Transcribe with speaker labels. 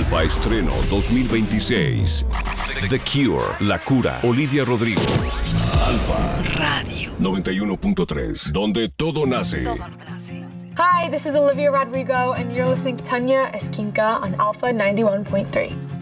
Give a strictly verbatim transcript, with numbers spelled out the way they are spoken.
Speaker 1: Alfa Estreno dos mil veintiséis. The Cure, La Cura, Olivia Rodrigo. Alfa Radio noventa y uno punto tres, donde todo nace.
Speaker 2: Hi, this is Olivia Rodrigo, and you're listening to Tanya Esquinca on Alpha ninety-one point three.